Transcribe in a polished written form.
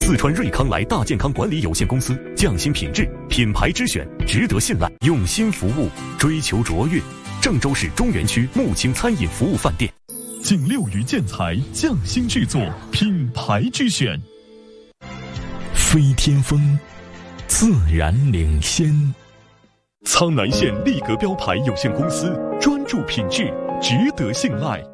四川瑞康来大健康管理有限公司，匠心品质，品牌之选，值得信赖，用心服务，追求卓越。郑州市中原区木青餐饮服务饭店， 仅6余建材，匠心制作，品牌之选。飞天风，自然领先。苍南县利格标牌有限公司，专注品质，值得信赖。